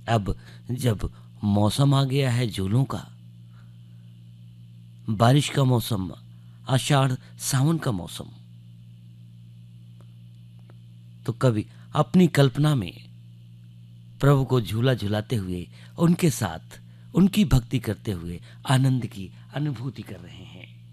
अब जब मौसम आ गया है झूलों का, बारिश का मौसम, आषाढ़ सावन का मौसम, तो कभी अपनी कल्पना में प्रभु को झूला झुलाते हुए उनके साथ उनकी भक्ति करते हुए आनंद की अनुभूति कर रहे हैं।